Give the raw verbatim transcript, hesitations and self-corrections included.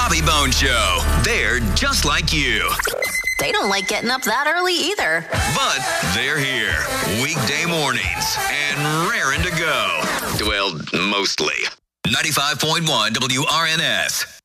Bobby Bone Show. They're just like you. They don't like getting up that early either. But they're here weekday mornings and raring to go. Well, mostly. ninety-five point one W R N S.